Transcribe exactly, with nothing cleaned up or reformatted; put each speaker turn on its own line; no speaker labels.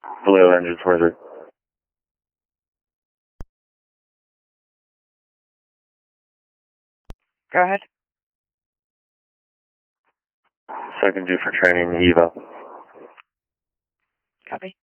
Blue engine four three.
Go ahead.
Second G for training, Evo.
Copy.